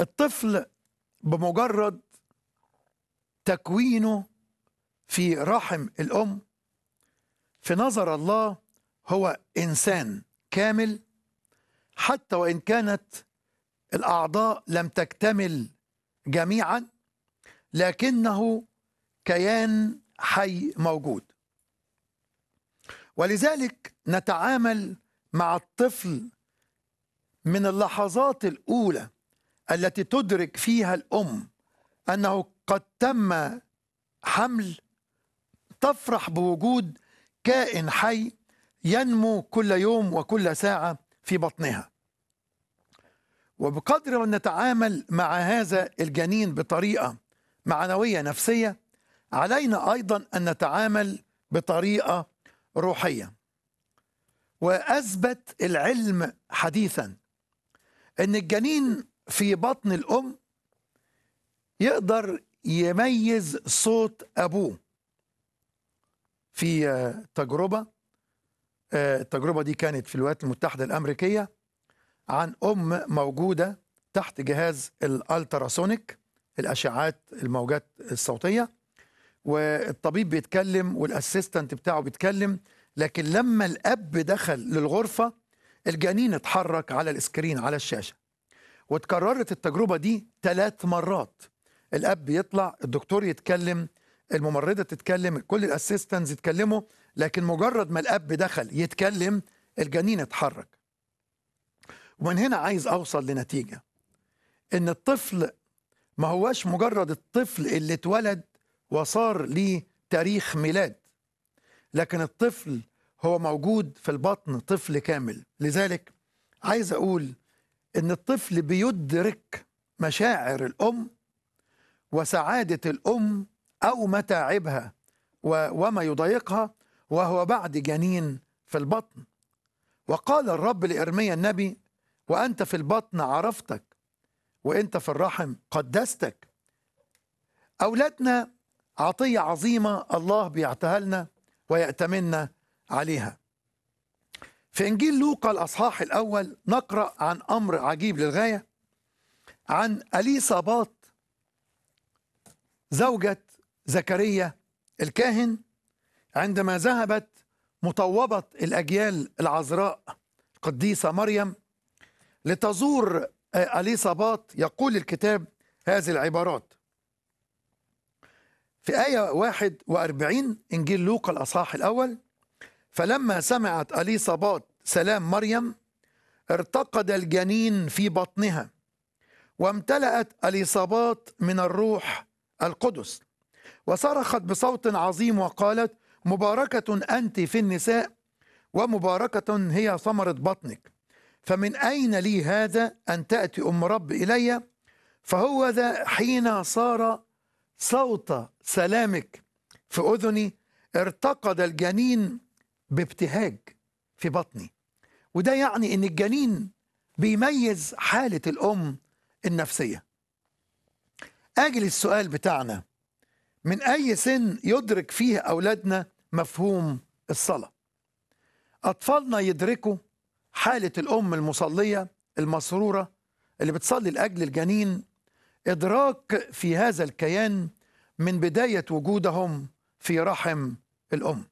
الطفل بمجرد تكوينه في رحم الأم في نظر الله هو إنسان كامل، حتى وإن كانت الأعضاء لم تكتمل جميعا، لكنه كيان حي موجود. ولذلك نتعامل مع الطفل من اللحظات الأولى التي تدرك فيها الأم أنه قد تم حمل، تفرح بوجود كائن حي ينمو كل يوم وكل ساعة في بطنها. وبقدر ما نتعامل مع هذا الجنين بطريقة معنوية نفسية، علينا أيضا أن نتعامل بطريقة روحية. وأثبت العلم حديثا أن الجنين في بطن الأم يقدر يميز صوت أبوه. في التجربة دي كانت في الولايات المتحدة الأمريكية عن أم موجودة تحت جهاز الألتراسونيك، الأشعات الموجات الصوتية، والطبيب بيتكلم والأسيستنت بتاعه بيتكلم، لكن لما الأب دخل للغرفة الجنين اتحرك على الاسكرين على الشاشة. واتكررت التجربة دي 3 مرات، الأب يطلع، الدكتور يتكلم، الممرضة تتكلم، كل الأسيستنتس يتكلموا، لكن مجرد ما الأب دخل يتكلم الجنين اتحرك. ومن هنا عايز أوصل لنتيجة إن الطفل ما هواش مجرد الطفل اللي اتولد وصار ليه تاريخ ميلاد، لكن الطفل هو موجود في البطن طفل كامل. لذلك عايز أقول إن الطفل بيدرك مشاعر الأم وسعادة الأم أو متاعبها وما يضايقها وهو بعد جنين في البطن. وقال الرب لإرميا النبي: وأنت في البطن عرفتك، وأنت في الرحم قدستك. أولادنا عطية عظيمة الله بيعطيها لنا ويأتمنا عليها. في إنجيل لوقا الأصحاح الأول نقرأ عن أمر عجيب للغاية، عن أليصابات زوجة زكريا الكاهن، عندما ذهبت مطوبة الأجيال العذراء القديسة مريم لتزور أليصابات. يقول الكتاب هذه العبارات في آية 41 إنجيل لوقا الأصحاح الأول: فلما سمعت أليصابات سلام مريم ارتقد الجنين في بطنها، وامتلأت أليصابات من الروح القدس، وصرخت بصوت عظيم وقالت: مباركة أنت في النساء، ومباركة هي ثمرة بطنك، فمن أين لي هذا أن تأتي أم رب إلي؟ فهو ذا حين صار صوت سلامك في أذني ارتقد الجنين بابتهاج في بطني. وده يعني إن الجنين بيميز حالة الأم النفسية. أجل السؤال بتاعنا: من أي سن يدرك فيه أولادنا مفهوم الصلاة؟ أطفالنا يدركوا حالة الأم المصلية المسرورة اللي بتصلي لأجل الجنين إدراك في هذا الكيان من بداية وجودهم في رحم الأم.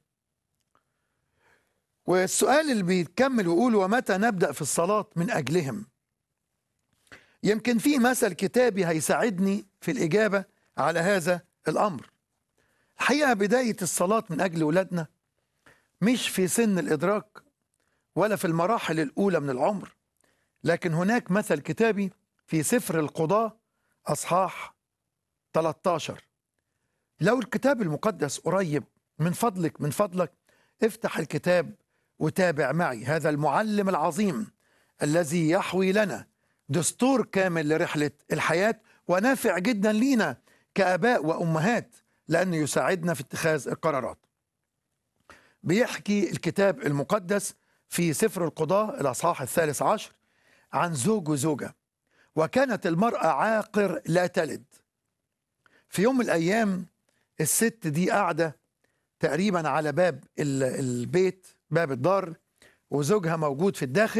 والسؤال اللي بيكمل ويقول: ومتى نبدأ في الصلاة من أجلهم؟ يمكن في مثل كتابي هيساعدني في الإجابة على هذا الأمر. الحقيقة بداية الصلاة من أجل أولادنا مش في سن الإدراك ولا في المراحل الأولى من العمر، لكن هناك مثل كتابي في سفر القضاة أصحاح 13. لو الكتاب المقدس قريب، من فضلك افتح الكتاب وتابع معي هذا المعلم العظيم الذي يحوي لنا دستور كامل لرحلة الحياة، ونافع جدا لينا كآباء وأمهات لأنه يساعدنا في اتخاذ القرارات. بيحكي الكتاب المقدس في سفر القضاة الأصحاح 13 عن زوج وزوجة، وكانت المرأة عاقر لا تلد. في يوم من الأيام الست دي قاعدة تقريبا على باب البيت، باب الدار، وزوجها موجود في الداخل.